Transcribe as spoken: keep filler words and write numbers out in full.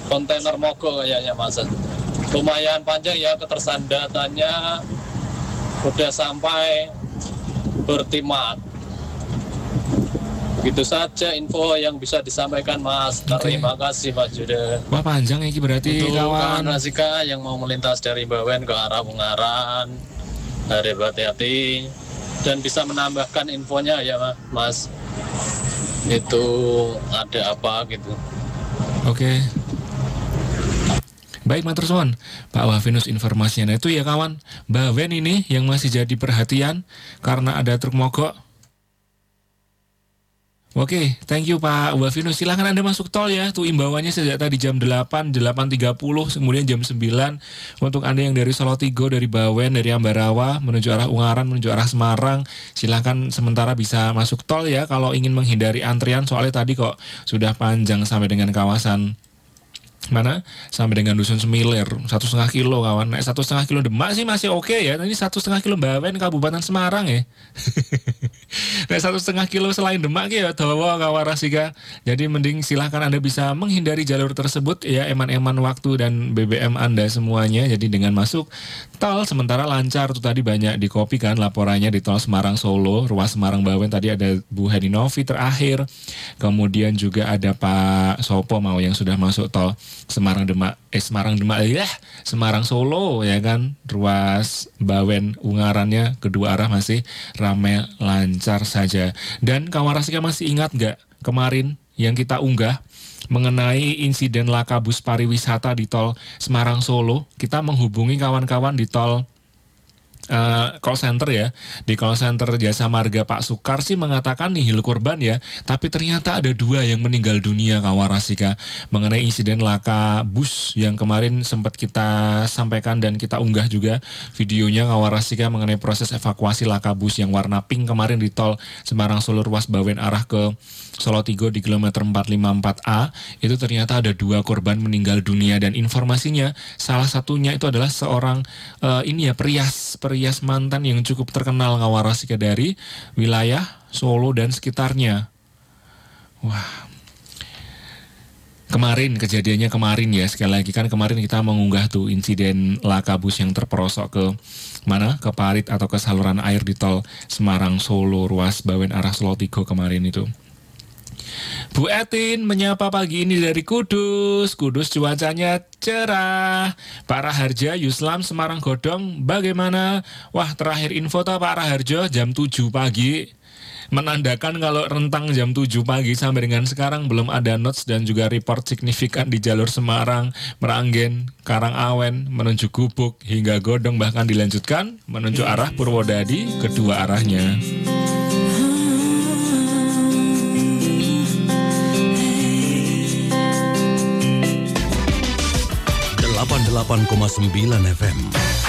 kontainer mogok kayaknya Mas. Lumayan panjang ya ketersambungan datanya, udah sampai Bertimak. Begitu saja info yang bisa disampaikan Mas. Okay. Terima kasih Pak Jude. Wah panjang ini berarti untuk kawan. kawan Rasika yang mau melintas dari Bawen ke arah Ungaran, dari hati-hati dan bisa menambahkan infonya ya Mas. Itu ada apa gitu. Oke. Okay. Baik matur suwun Pak Wafinus informasinya. Nah, itu ya kawan, Bawen ini yang masih jadi perhatian karena ada truk mogok. Oke, thank you Pak Wafinus. Silahkan Anda masuk tol ya. Tuh imbauannya sejak tadi jam delapan, delapan tiga puluh, kemudian jam sembilan. Untuk Anda yang dari Solo Tigo, dari Bawen, dari Ambarawa, menuju arah Ungaran, menuju arah Semarang, silahkan sementara bisa masuk tol ya. Kalau ingin menghindari antrian, soalnya tadi kok sudah panjang sampai dengan kawasan mana sampai dengan Dusun Semilir satu setengah kilo kawan. Naik satu setengah kilo Demak sih masih oke okay ya. Ini satu setengah kilo Bawen Kabupaten Semarang ya. Naik satu setengah kilo selain Demak ya dawa kawan Rasika. Jadi mending silahkan Anda bisa menghindari jalur tersebut ya, eman-eman waktu dan B B M Anda semuanya. Jadi dengan masuk tol sementara lancar tuh tadi banyak di copy kan laporannya di tol Semarang Solo, ruas Semarang Bawen tadi ada Bu Heni Novi terakhir. Kemudian juga ada Pak Sopo mau yang sudah masuk tol Semarang Demak, eh Semarang Demak ya, Semarang Solo ya kan, ruas Bawen Ungarannya kedua arah masih ramai lancar saja. Dan kawan Rasika masih ingat nggak kemarin yang kita unggah mengenai insiden laka bus pariwisata di tol Semarang Solo? Kita menghubungi kawan-kawan di tol Uh, call center ya, di call center Jasa Marga Pak Sukar sih mengatakan nihil korban ya, tapi ternyata ada dua yang meninggal dunia kawan Rasika mengenai insiden laka bus yang kemarin sempat kita sampaikan dan kita unggah juga videonya kawan Rasika mengenai proses evakuasi laka bus yang warna pink kemarin di tol Semarang Solo ruas Bawen arah ke Solo Tigo di kilometer empat lima empat A. Itu ternyata ada dua korban meninggal dunia dan informasinya salah satunya itu adalah seorang uh, ini ya perias perias mantan yang cukup terkenal kawan Rasika dari wilayah Solo dan sekitarnya. Wah, kemarin kejadiannya kemarin ya, sekali lagi kan kemarin kita mengunggah tuh insiden laka bus yang terperosok ke mana, ke parit atau ke saluran air di tol Semarang Solo ruas Bawen arah Solo Tigo kemarin itu. Bu Etin menyapa pagi ini dari Kudus. Kudus cuacanya cerah. Pak Raharja, Yuslam, Semarang Godong bagaimana? Wah, terakhir info tuh Pak Raharjo jam tujuh pagi. Menandakan kalau rentang jam tujuh pagi sampai dengan sekarang belum ada notes dan juga report signifikan di jalur Semarang, Meranggen, Karangawen, menuju Gubuk hingga Godong, bahkan dilanjutkan menuju arah Purwodadi kedua arahnya. delapan puluh delapan koma sembilan F M